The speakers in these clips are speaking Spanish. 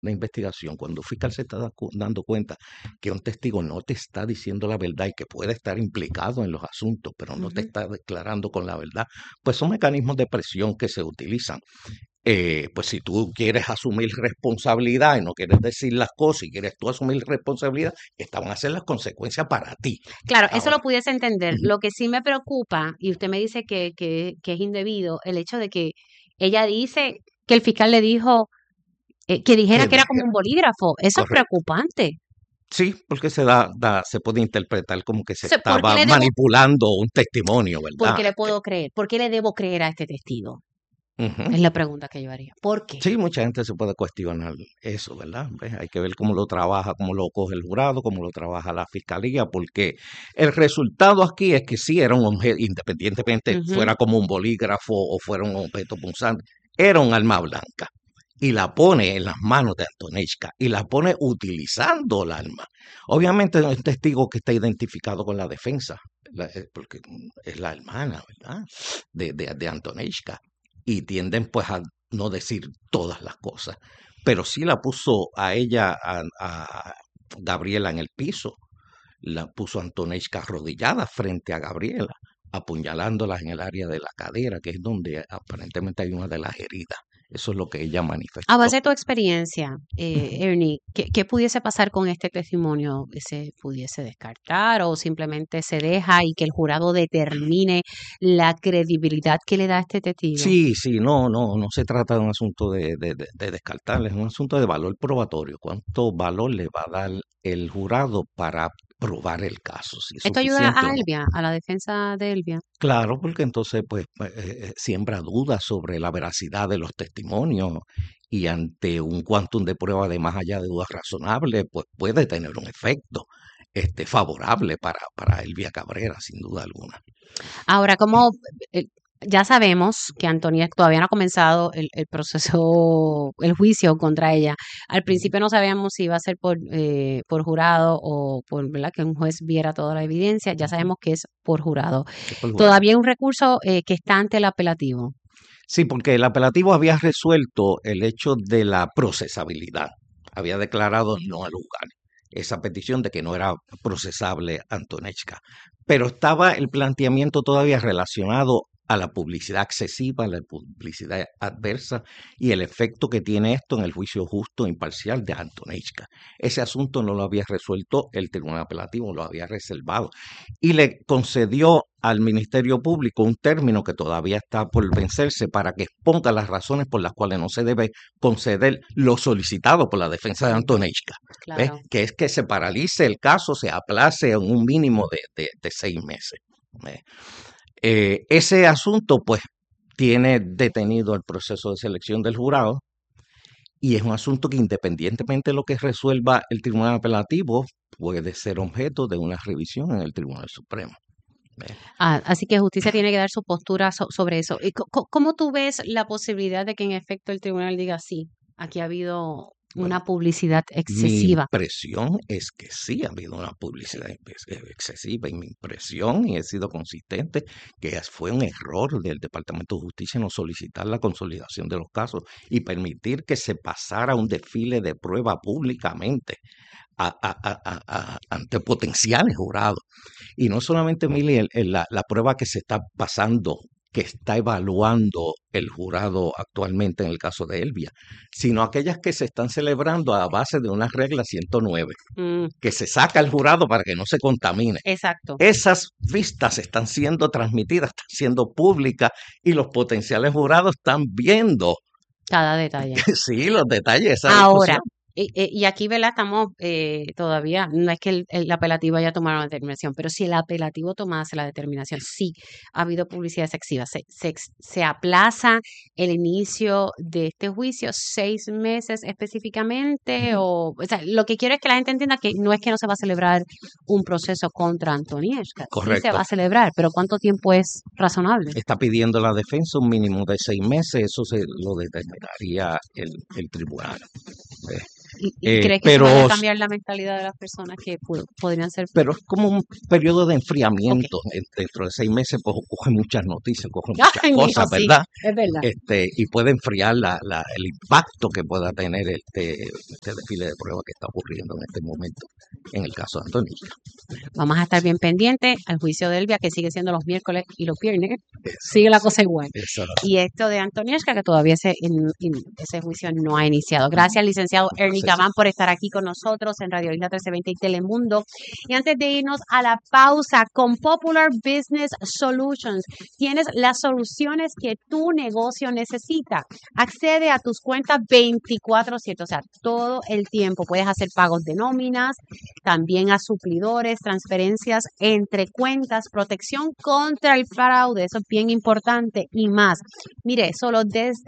una investigación, cuando un fiscal se está dando cuenta que un testigo no te está diciendo la verdad y que puede estar implicado en los asuntos, pero no te Ujú. está declarando con la verdad, pues son mecanismos de presión que se utilizan. Pues si tú quieres asumir responsabilidad y no quieres decir las cosas y quieres tú asumir responsabilidad, estas van a ser las consecuencias para ti. Claro, eso lo Ahora, pudiese entender. ujú, Lo que sí me preocupa, y usted me dice que es indebido, el hecho de que ella dice que el fiscal le dijo que dijera que que era deje, como un bolígrafo. Eso es correcto. preocupante. Sí, porque se puede interpretar como que se Entonces, ¿por qué estaba le debo, manipulando un testimonio, por ¿verdad? qué le puedo creer? ¿Por qué le debo creer a este testigo? Ujú. Es la pregunta que yo haría. ¿Por qué? Sí, mucha gente se puede cuestionar eso, ¿verdad? Pues hay que ver cómo lo trabaja, cómo lo coge el jurado, cómo lo trabaja la fiscalía, porque el resultado aquí es que sí era un objeto, independientemente Ujú. fuera como un bolígrafo o fuera un objeto punzante, era un arma blanca. Y la pone en las manos de Antonechka y la pone utilizando el arma. Obviamente es un testigo que está identificado con la defensa, porque es la hermana, ¿verdad? De Antonechka. Y tienden pues a no decir todas las cosas, pero sí la puso a ella, a Gabriela en el piso, la puso a Antonechka arrodillada frente a Gabriela, apuñalándola en el área de la cadera, que es donde aparentemente hay una de las heridas. Eso es lo que ella A manifestó. base de tu experiencia, Ujú. Ernie, ¿qué pudiese pasar con este testimonio? ¿Se pudiese descartar o simplemente se deja y que el jurado determine la credibilidad que le da a este testigo? Sí, sí, no se trata de un asunto de descartarle, es un asunto de valor probatorio. ¿Cuánto valor le va a dar el jurado para probar el caso? Si es Esto ayuda suficiente a o no. Elvia, a la defensa de Elvia. Claro, porque entonces pues siembra dudas sobre la veracidad de los testimonios y ante un quantum de prueba de más allá de dudas razonables, pues puede tener un efecto favorable para Elvia Cabrera, sin duda alguna. Ahora, como ya sabemos que Antonia todavía no ha comenzado el proceso, el juicio contra ella. Al Ujú, principio no sabíamos si iba a ser por jurado o por, ¿verdad? Que un juez viera toda la evidencia. Ya ujú. sabemos que es por jurado. Es por jurado. Todavía hay un recurso que está ante el apelativo. Sí, porque el apelativo había resuelto el hecho de la procesabilidad. Había declarado no al lugar esa petición de que no era procesable Antonechka. Pero estaba el planteamiento todavía relacionado a la publicidad excesiva, a la publicidad adversa y el efecto que tiene esto en el juicio justo e imparcial de Antonechka. Ese asunto no lo había resuelto el Tribunal Apelativo, lo había reservado y le concedió al Ministerio Público un término que todavía está por vencerse para que exponga las razones por las cuales no se debe conceder lo solicitado por la defensa de Ujú, Antonechka, ¿ves? claro. Que es que se paralice el caso, se aplace en un mínimo de 6 meses. ¿Ves? Ese asunto, pues, tiene detenido el proceso de selección del jurado y es un asunto que independientemente de lo que resuelva el Tribunal Apelativo, puede ser objeto de una revisión en el Tribunal Supremo. ¿Ves? Así que justicia tiene que dar su postura sobre eso. ¿Y cómo tú ves la posibilidad de que en efecto el tribunal diga sí, aquí ha habido Bueno, una publicidad mi excesiva? impresión es que sí ha habido una publicidad excesiva y mi impresión, y he sido consistente, que fue un error del Departamento de Justicia no solicitar la consolidación de los casos y permitir que se pasara un desfile de prueba públicamente ante potenciales jurados. Y no solamente, Mili, la prueba que se está pasando, que está evaluando el jurado actualmente en el caso de Elvia, sino aquellas que se están celebrando a base de una regla 109, Mm, que se saca el jurado para que no se contamine. exacto, Esas vistas están siendo transmitidas, están siendo públicas y los potenciales jurados están viendo, cada detalle. sí, los detalles de esa Ahora, discusión. y aquí, ¿verdad? Estamos todavía, no es que el apelativo haya tomado la determinación, pero si el apelativo tomase la determinación, sí, ha habido publicidad excesiva. Se aplaza el inicio de este juicio 6 meses específicamente, Ujú, o sea, lo que quiero es que la gente entienda que no es que no se va a celebrar un proceso contra Antonieshka, sí se va correcto. a celebrar, pero ¿cuánto tiempo es razonable? Está pidiendo la defensa un mínimo de 6 meses, eso se lo determinaría el tribunal. ¿Ves? ¿Y crees que eso vaya a cambiar la mentalidad de las personas que podrían ser? Pero es como un periodo de enfriamiento. Dentro de 6 meses pues, coge muchas noticias, coge muchas cosas, Sí, ¿verdad? es verdad. Y puede enfriar el impacto que pueda tener este desfile de pruebas que está ocurriendo en este momento en el caso de Antonio. Vamos a estar bien pendientes al juicio de Elvia, que sigue siendo los miércoles y los viernes. Sigue la cosa igual. Y esto de Antonieshka, que todavía ese juicio no ha iniciado. Gracias, licenciado Ernie Gabán, por estar aquí con nosotros en Radio Isla 1320 y Telemundo. Y antes de irnos a la pausa, con Popular Business Solutions, tienes las soluciones que tu negocio necesita. Accede a tus cuentas 24/7, o sea, todo el tiempo. Puedes hacer pagos de nóminas, también a suplidores, transferencias entre cuentas, protección contra el fraude, eso es bien importante, y más. Mire, solo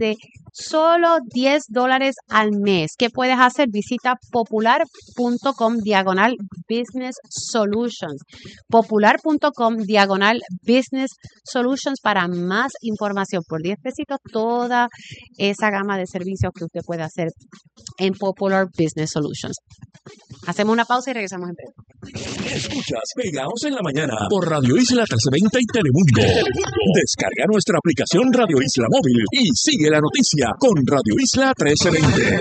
$10 al mes. ¿Qué puedes hacer? Visita popular.com/business solutions. Popular.com/business solutions para más información. Por 10 pesitos, toda esa gama de servicios que usted puede hacer en Popular Business Solutions. Hacemos una pausa y regresamos en breve. Escuchas Pegados en la Mañana por Radio Isla 1320 y Telemundo. Descarga nuestra aplicación Radio Isla Móvil y sigue la noticia con Radio Isla 1320.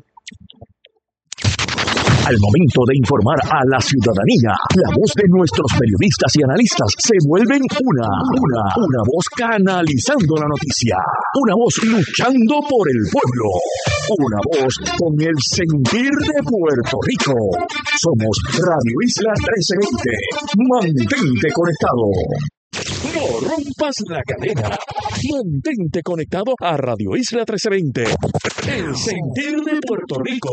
Al momento de informar a la ciudadanía, la voz de nuestros periodistas y analistas se vuelven una voz canalizando la noticia, una voz luchando por el pueblo, una voz con el sentir de Puerto Rico. Somos Radio Isla 1320. Mantente conectado. No rompas la cadena. Mantente conectado a Radio Isla 1320. El sentir de Puerto Rico.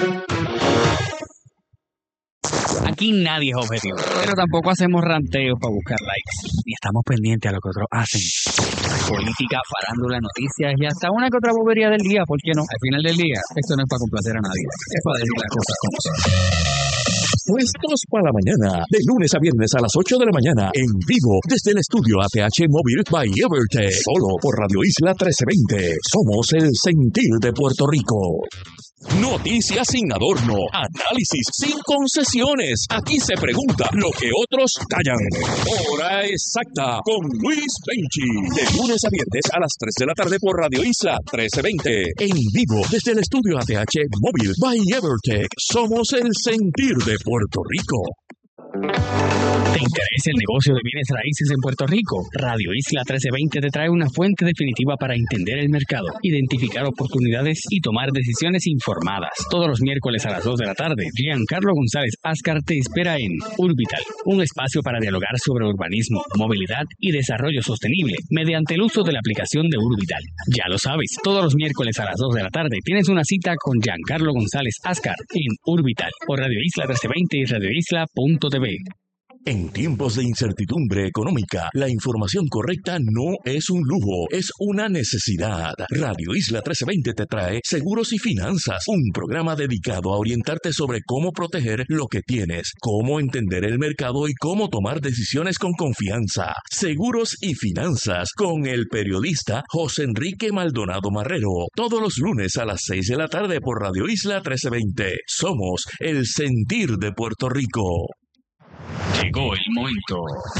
Aquí nadie es objetivo, pero tampoco hacemos ranteos para buscar likes, ni estamos pendientes a lo que otros hacen. Política, farándula, noticias y hasta una que otra bobería del día, ¿por qué no? Al final del día, esto no es para complacer a nadie, es para decir las cosas como son. Puestos para la mañana, de lunes a viernes a las 8 de la mañana, en vivo, desde el estudio ATH Móvil by Evertech, solo por Radio Isla 1320. Somos el sentir de Puerto Rico. Noticias sin adorno, análisis sin concesiones. Aquí se pregunta lo que otros callan. Hora exacta con Luis Benchi. De lunes a viernes a las 3 de la tarde por Radio Isla 1320. En vivo desde el estudio ATH Móvil by Evertech. Somos el sentir de Puerto Rico. ¿Te interesa el negocio de bienes raíces en Puerto Rico? Radio Isla 1320 te trae una fuente definitiva para entender el mercado, identificar oportunidades y tomar decisiones informadas. Todos los miércoles a las 2 de la tarde, Giancarlo González Ascar te espera en Urbital, un espacio para dialogar sobre urbanismo, movilidad y desarrollo sostenible mediante el uso de la aplicación de Urbital. Ya lo sabes, todos los miércoles a las 2 de la tarde tienes una cita con Giancarlo González Ascar en Urbital por Radio Isla 1320 y radioisla.tv. En tiempos de incertidumbre económica, la información correcta no es un lujo, es una necesidad. Radio Isla 1320 te trae Seguros y Finanzas, un programa dedicado a orientarte sobre cómo proteger lo que tienes, cómo entender el mercado y cómo tomar decisiones con confianza. Seguros y Finanzas con el periodista José Enrique Maldonado Marrero, todos los lunes a las 6 de la tarde por Radio Isla 1320. Somos el sentir de Puerto Rico. Llegó el momento.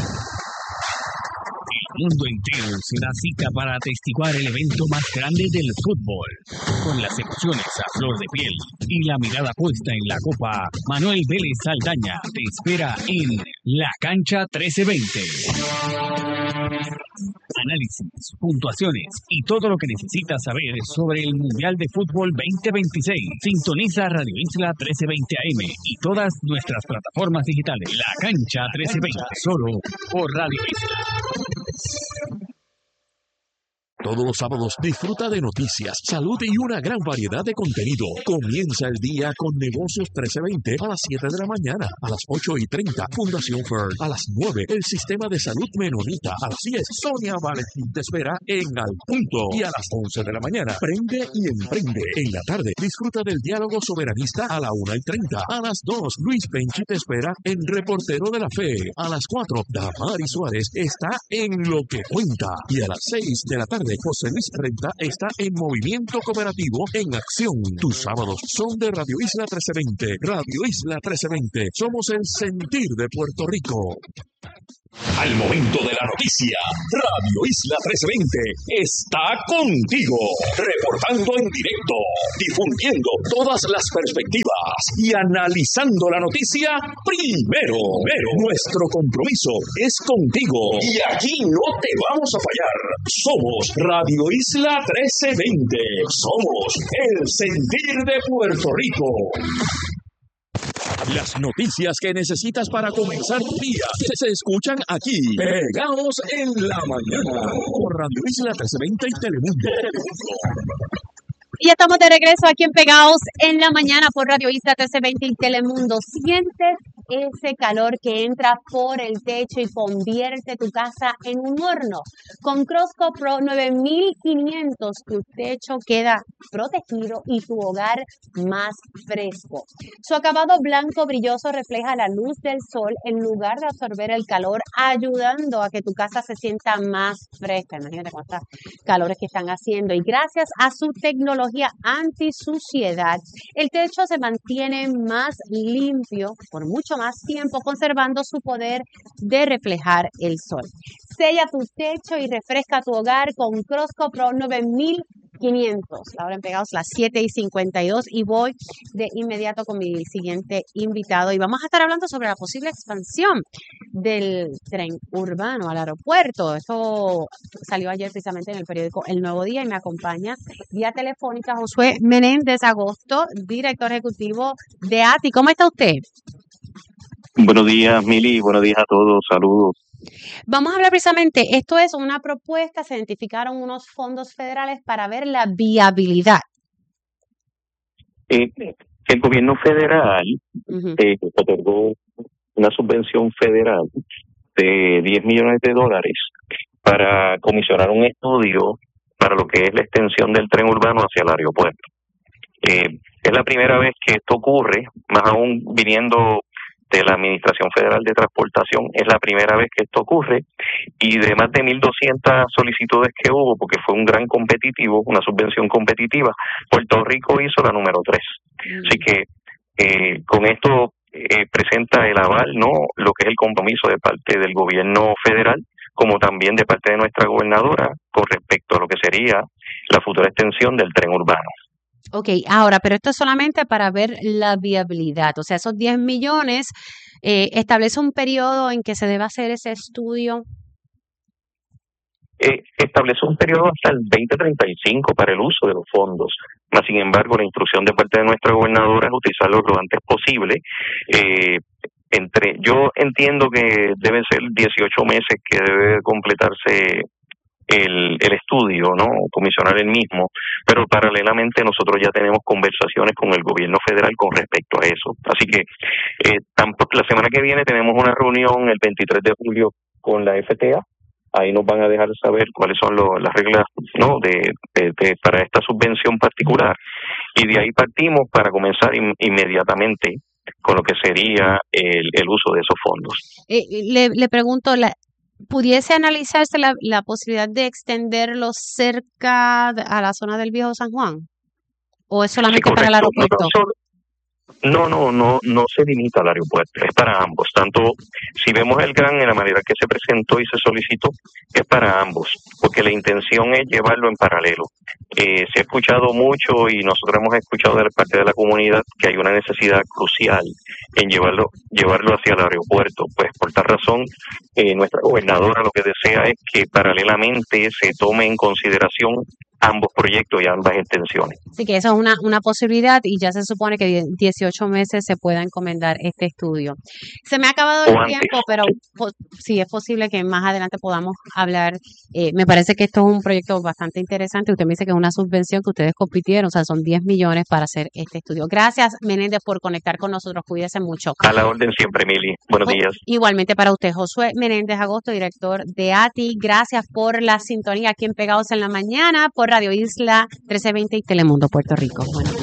El mundo entero se da cita para atestiguar el evento más grande del fútbol. Con las emociones a flor de piel y la mirada puesta en la copa, Manuel Vélez Saldaña te espera en La Cancha 1320. Análisis, puntuaciones y todo lo que necesitas saber sobre el Mundial de Fútbol 2026. Sintoniza Radio Isla 1320 AM y todas nuestras plataformas digitales. La Cancha 1320, solo por Radio Isla. Todos los sábados disfruta de noticias, salud y una gran variedad de contenido. Comienza el día con Negocios 1320 a las 7 de la mañana, a las 8:30 Fundación Fern, a las 9 el Sistema de Salud Menonita, a las 10 Sonia Valentín te espera en Al Punto y a las 11 de la mañana Prende y Emprende. En la tarde disfruta del diálogo soberanista a la 1:30, a las 2 Luis Benchi te espera en Reportero de la Fe, a las 4 Damari Suárez está en Lo que Cuenta y a las 6 de la tarde José Luis Renta está en Movimiento Cooperativo en acción. Tus sábados son de Radio Isla 1320. Radio Isla 1320. Somos el sentir de Puerto Rico. Al momento de la noticia, Radio Isla 1320 está contigo, reportando en directo, difundiendo todas las perspectivas y analizando la noticia primero. Nuestro compromiso es contigo y aquí no te vamos a fallar. Somos Radio Isla 1320. Somos el sentir de Puerto Rico. Las noticias que necesitas para comenzar tu día se escuchan aquí, pegados en la mañana, por Radio Isla 1320 y Telemundo. Y estamos de regreso aquí en Pegados en la Mañana por Radio Isla 1320 y Telemundo. ¿Sientes ese calor que entra por el techo y convierte tu casa en un horno? Con Crosco Pro 9500 tu techo queda protegido y tu hogar más fresco. Su acabado blanco brilloso refleja la luz del sol en lugar de absorber el calor, ayudando a que tu casa se sienta más fresca. Imagínate cuántos calores que están haciendo. Y gracias a su tecnología antisuciedad, el techo se mantiene más limpio por mucho más tiempo, conservando su poder de reflejar el sol. Sella tu techo y refresca tu hogar con Crosco Pro 9500. Ahora en Pegados las 7:52 y voy de inmediato con mi siguiente invitado y vamos a estar hablando sobre la posible expansión del tren urbano al aeropuerto. Esto salió ayer precisamente en el periódico El Nuevo Día y me acompaña vía telefónica Josué Menéndez Agosto, director ejecutivo de ATI. ¿Cómo está usted? Buenos días, Mili. Buenos días a todos. Saludos. Vamos a hablar precisamente, esto es una propuesta, se identificaron unos fondos federales para ver la viabilidad. El gobierno federal otorgó una subvención federal de $10 millones para comisionar un estudio para lo que es la extensión del tren urbano hacia el aeropuerto. Es la primera vez que esto ocurre, más aún viniendo de la Administración Federal de Transportación, es la primera vez que esto ocurre, y de más de 1.200 solicitudes que hubo, porque fue un gran competitivo, una subvención competitiva, Puerto Rico hizo la número 3. Así que con esto presenta el aval, ¿no?, lo que es el compromiso de parte del gobierno federal, como también de parte de nuestra gobernadora, con respecto a lo que sería la futura extensión del tren urbano. Ok, ahora, pero esto es solamente para ver la viabilidad, o sea, esos 10 millones, ¿establece un periodo en que se debe hacer ese estudio? Establece un periodo hasta el 2035 para el uso de los fondos, mas sin embargo la instrucción de parte de nuestra gobernadora es utilizarlo lo antes posible. Yo entiendo que deben ser 18 meses que debe completarse el estudio, ¿no?, comisionar el mismo, pero paralelamente nosotros ya tenemos conversaciones con el gobierno federal con respecto a eso. Así que la semana que viene tenemos una reunión el 23 de julio con la FTA. Ahí nos van a dejar saber cuáles son las reglas, ¿no?, para esta subvención particular, y de ahí partimos para comenzar inmediatamente con lo que sería el uso de esos fondos. Le pregunto, ¿pudiese analizarse la posibilidad de extenderlo cerca a la zona del Viejo San Juan? ¿O es solamente para el aeropuerto? No se limita al aeropuerto, es para ambos. Tanto si vemos el GRAN en la manera que se presentó y se solicitó, es para ambos, porque la intención es llevarlo en paralelo. Se ha escuchado mucho y nosotros hemos escuchado de parte de la comunidad que hay una necesidad crucial en llevarlo hacia el aeropuerto. Pues por tal razón, nuestra gobernadora lo que desea es que paralelamente se tome en consideración ambos proyectos y ambas extensiones. Así que eso es una posibilidad y ya se supone que 18 meses se pueda encomendar este estudio. Se me ha acabado el tiempo, pero sí es posible que más adelante podamos hablar. Me parece que esto es un proyecto bastante interesante. Usted me dice que es una subvención que ustedes compitieron, o sea, son 10 millones para hacer este estudio. Gracias, Menéndez, por conectar con nosotros. Cuídese mucho. A la orden siempre, Mili. Buenos días. Igualmente para usted, Josué Menéndez Agosto, director de ATI. Gracias por la sintonía aquí en Pegados en la Mañana por Radio Isla 1320 y Telemundo Puerto Rico. Bueno.